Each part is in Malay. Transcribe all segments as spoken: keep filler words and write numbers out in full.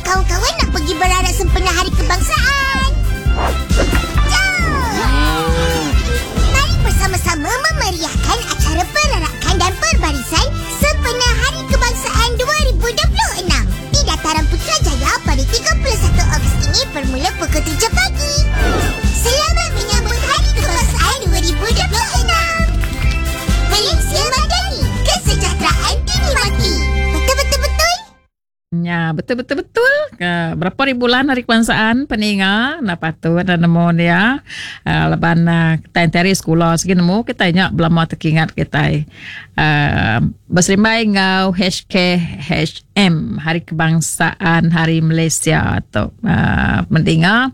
kawan-kawan nak pergi berarak sempena Hari Kebangsaan? Jom! Mari bersama-sama memeriahkan acara perarakan dan perbarisan sempena Hari Kebangsaan dua ribu dua puluh enam di Dataran Putrajaya pada tiga puluh satu Ogos ini bermula pukul tujuh pagi. Selamat menyambut Hari Kebangsaan dua ribu dua puluh enam. Malaysia Madani, kesejahteraan dinikmati. Betul-betul-betul? Ya, betul-betul-betul. Uh, berapa ribu bulan Hari Kebangsaan peninga na patut dan nemu dia uh, leban uh, kita enteri sekolah segi nemu kita ingat belum terkingat kita uh, berserimbai ngau H K H M Hari Kebangsaan Hari Malaysia atau uh, pentinga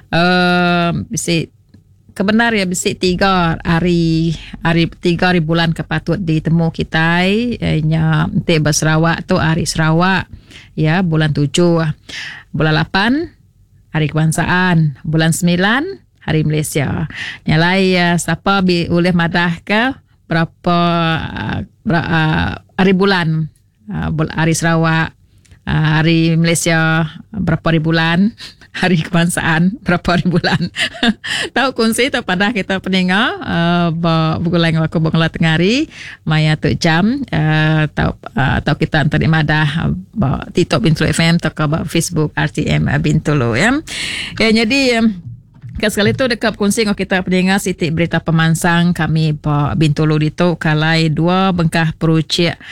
uh, bisi kebenar ya bisi tiga hari hari tiga hari bulan kepatut ditemu kita nya ente Sarawak tu hari Sarawak ya bulan tujuh, bulan lapan Hari Kebangsaan, bulan sembilan Hari Malaysia. Nyalai uh, siapa bi boleh madah ke berapa uh, ber, uh, hari bulan uh, Hari Sarawak, uh, Hari Malaysia berapa hari bulan, Hari Kebangsaan berapa hari bulan. Tahu kongsi tu pada kita pendengar uh, bukulan aku bangla tengari maya tu jam uh, tahu uh, tahu kita antara madah uh, TikTok Bintulu F M atau ke Facebook R T M Bintulu ya. Ya jadi um, sekali tu dekat kongsi dengan kita pendengar sitik berita pemansang kami Pak Bintulu itu kalai dua bengkah projek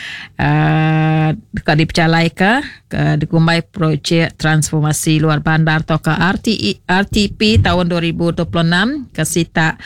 uh, dekat dipecalai ke, ke dikumbai projek transformasi luar bandar atau ke R T I, R T P tahun dua ribu dua puluh enam ke sita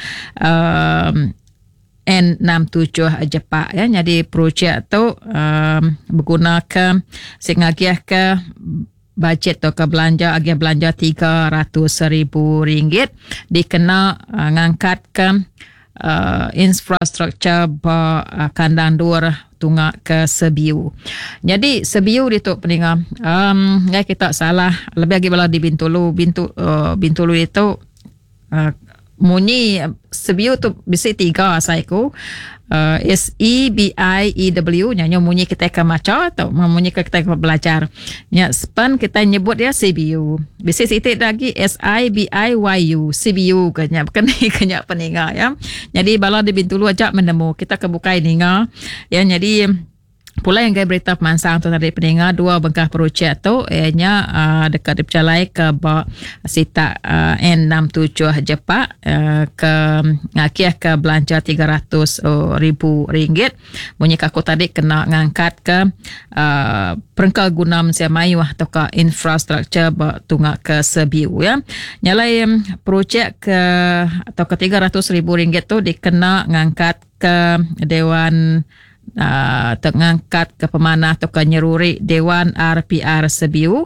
um, N enam tujuh Jepak ya. Jadi projek tu um, berguna ke sengagiah ke bajet atau ke belanja agak belanja tiga ratus ribu ringgit dikena uh, ngangkat ke uh, infrastruktur uh, kandang dur tunggak ke Sebiu. Jadi Sebiu itu pendengar um, ya kita salah lebih lagi bala di Bintulu Bintu, uh, Bintulu itu uh, munyi Sebiu tu bisa tiga asaiku uh, S E B I E W nyanyi munyi kita ke maca atau munyi kita ke belajar nya span kita nyebut dia Sebiu bisa sitik lagi S I B I Y U Sebiu kenya kena kenya peninga ya. Jadi bala di Bintulu ajak menemu kita kebukai ninga ya. Jadi pula yang gaya berita pemansang tu tadi pendengar dua bengkah projek tu ianya uh, dekat dipecalai ke bawah sita uh, N enam tujuh Jepak uh, ke ngakiah ke belanja tiga ratus ribu ringgit. Bunyi kaku tadi kena ngangkat ke uh, perengkal guna Malaysia Melayu atau ke infrastruktur tunggak ke Sebiu ya. Nyalai um, projek ke atau ke tiga ratus ribu ringgit tu dikena ngangkat ke Dewan Uh, tengangkat ke pemanah atau ke nyeruri Dewan R P R Sebiu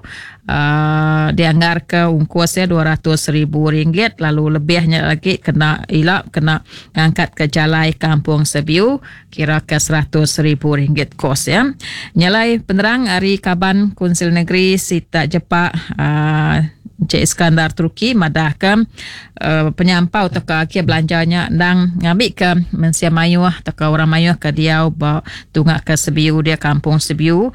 uh, dianggar ke ungkusnya dua ratus ribu ringgit lalu lebihnya lagi kena ilap kena ngangkat ke Jalai Kampung Sebiu kira ke seratus ribu ringgit kos ya. Nyalai penerang Hari Kaban Konsil Negeri Sita Jepak uh, Encik Iskandar Turki madah ke uh, penyampau atau ke akhir belanjanya dan ngambil ke Malaysia Melayu atau ke orang Melayu ke dia bawa tunggak ke Sebiu dia Kampung Sebiu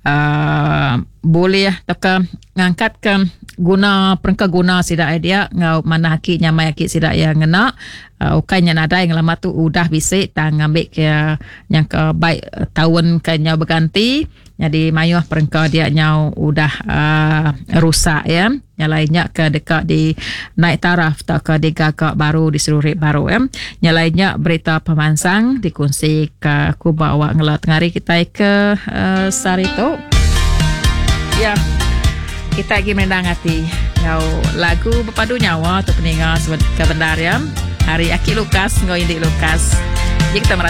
uh, boleh atau ke ngangkat ke guna perengka guna sidak dia ngau mana haki nyamai haki sidak yang ngena uh, ukainya nada yang lama tu udah bisik tang ngambil ke yang ke baik uh, tahun ke nyau berganti. Jadi mayuh perengka dia nyau udah uh, rusak ya. Yang lainnya ke dekat di naik taraf tak ke digagak baru di seluruh baru ya. Yang lainnya berita pemansang dikongsi ke aku bawa ngelat ngari kita ke uh, Sarito. Ya. Kita lagi menendang hati ngau lagu berpadu nyawa tu pendengar sebut kebenar ya. Hari Aki Lukas ngau Indik Lukas. Jadi kita